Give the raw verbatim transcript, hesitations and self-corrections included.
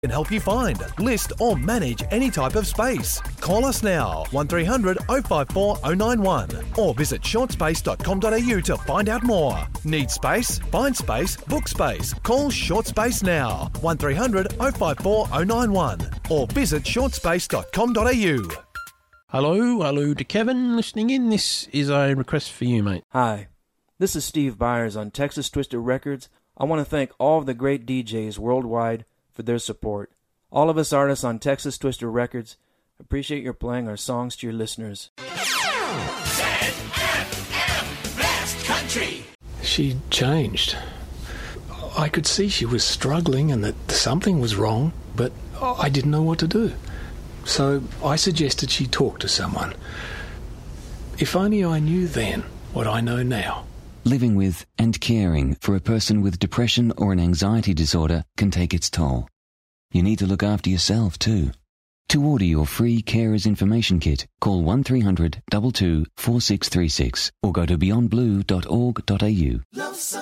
can help you find, list or manage any type of space. Call us now, one three hundred oh five four oh nine one, or visit short space dot com dot a u to find out more. Need space? Find space, book space. Call Short Space now, one three hundred oh five four oh nine one, or visit short space dot com dot a u. Hello, hello to Kevin listening in. This is a request for you, mate. Hi, this is Steve Byers on Texas Twister Records. I want to thank all of the great D Js worldwide for their support. All of us artists on Texas Twister Records appreciate your playing our songs to your listeners. Z F M Best Country. She changed. I could see she was struggling and that something was wrong, but I didn't know what to do. So I suggested she talk to someone. If only I knew then what I know now. Living with and caring for a person with depression or an anxiety disorder can take its toll. You need to look after yourself too. To order your free Carers Information Kit, call one three hundred two two four six three six or go to beyond blue dot org dot a u.